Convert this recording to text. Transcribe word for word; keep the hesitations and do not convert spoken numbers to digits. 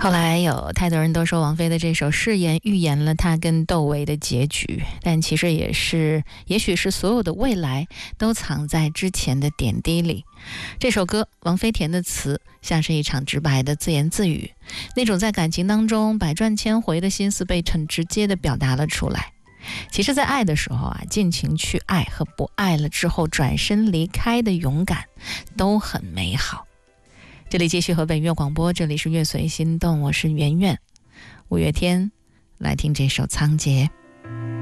后来有太多人都说王菲的这首誓言预言了她跟窦唯的结局，但其实也是也许是所有的未来都藏在之前的点滴里。这首歌王菲填的词像是一场直白的自言自语，那种在感情当中百转千回的心思被很直接地表达了出来。其实在爱的时候啊，尽情去爱和不爱了之后转身离开的勇敢都很美好。这里继续和本月广播，这里是乐随心动，我是圆圆。五月天，来听这首《仓颉》。